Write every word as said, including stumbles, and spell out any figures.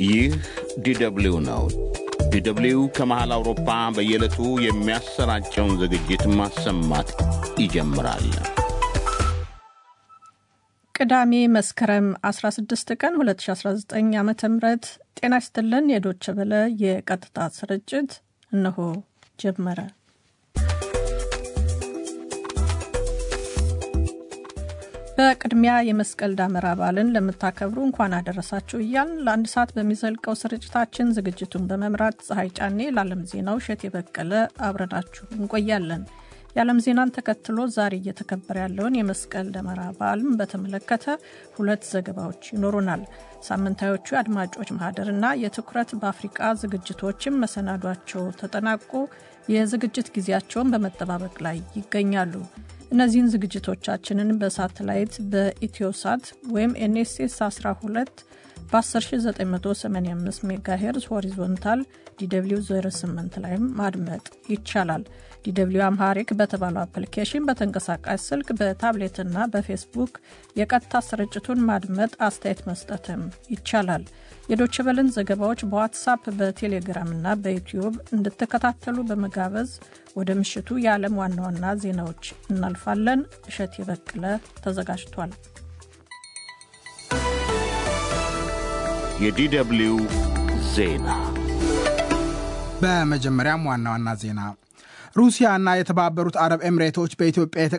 ይህ ዲደብሊው ነው። ዲደብሊው ከመሃል አውሮፓ በየዕለቱ የሚያሰራጨውን ዝግጅት ማሰማት ይጀምራል። ቅዳሜ መስከረም አስራ ስድስት ቀን ሁለት ሺህ አስራ ዘጠኝ ዓመተ ምህረት ጤና ይስጥልን። የዶቼ ቬለ የቀጥታ ስርጭት እነሆ ጀመረ። በቅድሚያ የመስቀል ደመራ በዓልን ለምታከብሩ እንኳን አደረሳችሁ እያልን ለአንድ ሰዓት በሚዘልቀው ስርጭታችን ዝግጅቱን በመምራት ፀሐይ ጫኔ፣ ለዓለም ዜናው እሸት የበቀለ አብረናችሁ እንቆያለን። የዓለም ዜናን ተከትሎ ዛሬ እየተከበረ ያለውን የመስቀል ደመራ በዓልን በተመለከተ ሁለት ዘገባዎች ይኖሩናል። ሳምንታዮቹ አድማጮች ማህደርና የትኩረት በአፍሪካ ዝግጅቶችን መሰናዷቸው ተጠናቆ የዝግጅት ጊዜያቸውን በመጠባበቅ ላይ ይገኛሉ። እነዚህን ዝግጅቶቻችንን በሳተላይት በኢትዮሳት ወይም ኤንኤስኤስ አስራ ሁለት በአስር ሺህ ዘጠኝ መቶ ሰማንያ አምስት ሜጋሄርዝ ሆሪዞንታል ዲደብሊው ዜሮ ስምንት ላይ ማድመጥ ይቻላል። ዲደብሊው አምሃሪክ በተባለው አፕሊኬሽን በተንቀሳቃሽ ስልክ በታብሌትና በፌስቡክ የቀጥታ ስርጭቱን ማድመጥ፣ አስተያየት መስጠትም ይቻላል። የዶቼ ቬለን ዘገባዎች በዋትስአፕ በቴሌግራምና በዩቲዩብ እንድትከታተሉ በመጋበዝ ወደ ምሽቱ የዓለም ዋና ዋና ዜናዎች እናልፋለን። እሸት የበቀለ ተዘጋጅቷል። የዲደብሊው ዜና። በመጀመሪያም ዋና ዋና ዜና ሩሲያና የተባበሩት አረብ ኤምሬቶች በኢትዮጵያ